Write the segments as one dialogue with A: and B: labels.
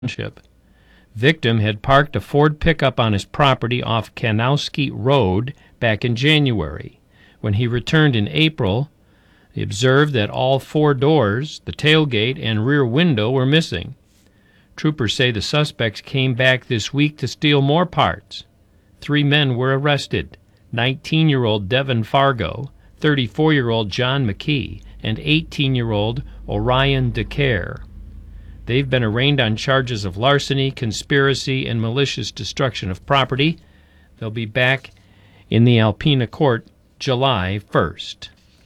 A: Township. Victim had parked a Ford pickup on his property off Kanowski Road back in January. When he returned in April, he observed that all four doors, the tailgate, and rear window were missing. Troopers say the suspects came back this week to steal more parts. 3 men were arrested: 19-year-old Devin Fargo, 34-year-old John McKee, and 18-year-old Orion DeCare. They've been arraigned on charges of larceny, conspiracy, and malicious destruction of property. They'll be back in the Alpena court July 1st.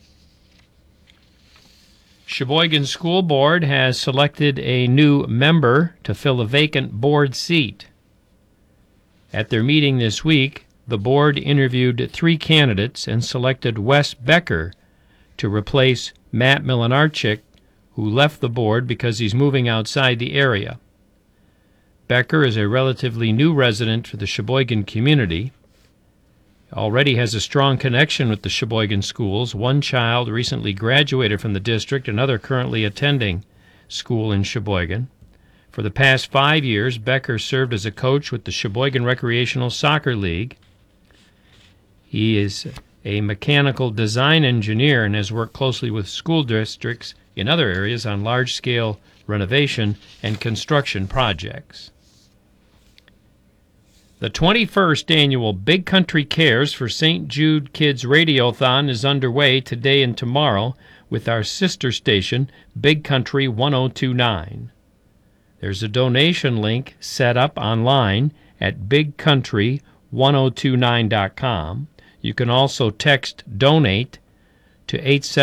A: Sheboygan School Board has selected a new member to fill a vacant board seat. At their meeting this week, the board interviewed 3 candidates and selected Wes Becker to replace Matt Milanarchik, who left the board because he's moving outside the area. Becker is a relatively new resident for the Sheboygan community. He already has a strong connection with the Sheboygan schools. One child recently graduated from the district, another currently attending school in Sheboygan. For the past 5 years, Becker served as a coach with the Sheboygan Recreational Soccer League. He is a mechanical design engineer and has worked closely with school districts in other areas on large-scale renovation and construction projects. The 21st annual Big Country Cares for St. Jude Kids Radiothon is underway today and tomorrow with our sister station, Big Country 1029. There's a donation link set up online at bigcountry1029.com. You can also text DONATE to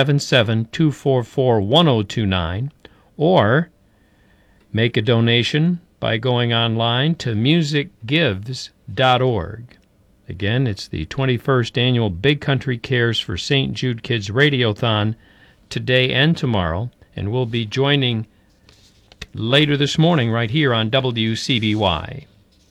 A: 877-244-1029 or make a donation by going online to musicgives.org. Again, it's the 21st annual Big Country Cares for St. Jude Kids Radiothon today and tomorrow, and we'll be joining later this morning right here on WCBY.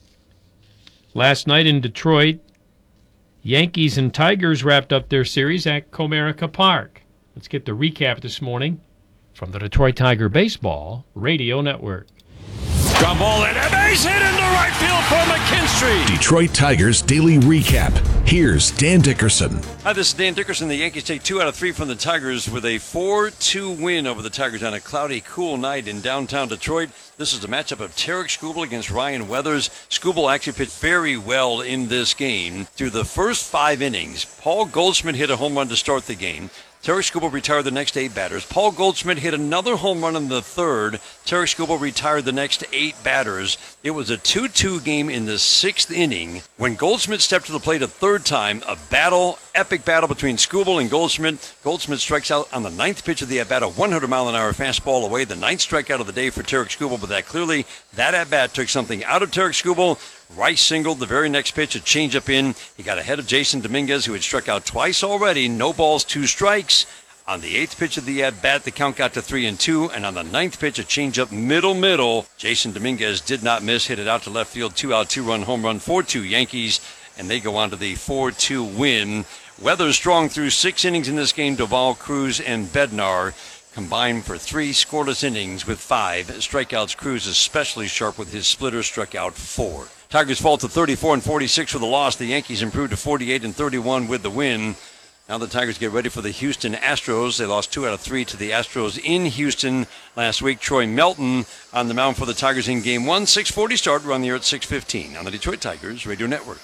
A: Last night in Detroit, Yankees and Tigers wrapped up their series at Comerica Park. Let's get the recap this morning from the Detroit Tiger Baseball Radio Network.
B: Ground ball and a base hit into right field for McKinstry.
C: Detroit Tigers Daily Recap. Here's Dan Dickerson.
B: Hi, this is Dan Dickerson. The Yankees take 2 out of 3 from the Tigers with a 4-2 win over the Tigers on a cloudy, cool night in downtown Detroit. This is the matchup of Tarek Skubal against Ryan Weathers. Skubal actually pitched very well in this game. Through the first 5 innings, Paul Goldschmidt hit a home run to start the game. Tarek Skubal retired the next 8 batters. Paul Goldschmidt hit another home run in the third. Tarek Skubal retired the next 8 batters. It was a 2-2 game in the 6th inning. When Goldschmidt stepped to the plate a third time, a battle, epic battle between Skubal and Goldschmidt. Goldschmidt strikes out on the 9th pitch of the at-bat, a 100-mile-an-hour fastball away. The 9th strikeout of the day for Tarek Skubal, but that at-bat took something out of Tarek Skubal. Rice singled the very next pitch, a changeup in. He got ahead of Jason Dominguez, who had struck out twice already. No balls, 2 strikes. On the 8th pitch of the at-bat, the count got to 3-2. And on the 9th pitch, a changeup middle. Jason Dominguez did not miss, hit it out to left field. 2-out, 2-run home run, 4-2 Yankees. And they go on to the 4-2 win. Weathers strong through 6 innings in this game. Doval, Cruz, and Bednar combined for 3 scoreless innings with 5 strikeouts. Cruz especially sharp with his splitter, struck out 4. Tigers fall to 34-46 for the loss. The Yankees improved to 48-31 with the win. Now the Tigers get ready for the Houston Astros. They lost 2 out of 3 to the Astros in Houston last week. Troy Melton on the mound for the Tigers in Game 1. 6:40 start. We're on the air at 6:15 on the Detroit Tigers Radio Network.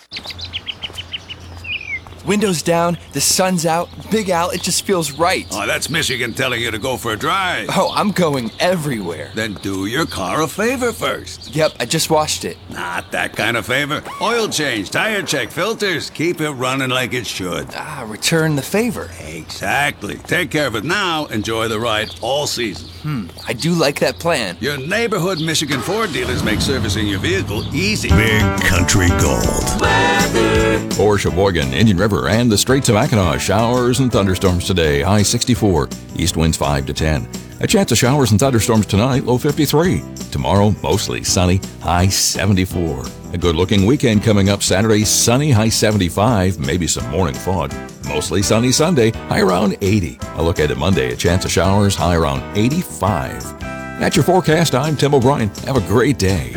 D: Windows down, the sun's out, Big Al, it just feels right.
E: Oh, that's Michigan telling you to go for a drive.
D: Oh, I'm going everywhere.
E: Then do your car a favor first.
D: Yep, I just washed it.
E: Not that kind of favor. Oil change, tire check, filters. Keep it running like it should.
D: Return the favor.
E: Exactly. Take care of it now. Enjoy the ride all season.
D: I do like that plan.
E: Your neighborhood Michigan Ford dealers make servicing your vehicle easy.
C: Big Country Gold.
F: For Sheboygan, Indian River, and the Straits of Mackinac, showers and thunderstorms today, high 64, east winds 5 to 10. A chance of showers and thunderstorms tonight, low 53. Tomorrow, mostly sunny, high 74. A good-looking weekend coming up Saturday, sunny, high 75, maybe some morning fog. Mostly sunny Sunday, high around 80. A look at it Monday, a chance of showers, high around 85. That's your forecast. I'm Tim O'Brien. Have a great day.